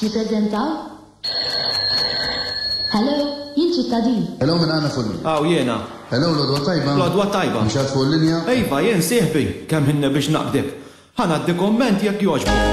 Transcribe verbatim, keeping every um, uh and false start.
Nippreżentaw? Hello, jien ċittadin. Hello minn għana fulli. Aw jiena. Hello l-odwa tajba. L-odwa tajba. Mxat fuq l-linja? Ejva, jien sieħbi, kemm hinna biex naqdek. Ħanaddi komment jekk jogħġbok.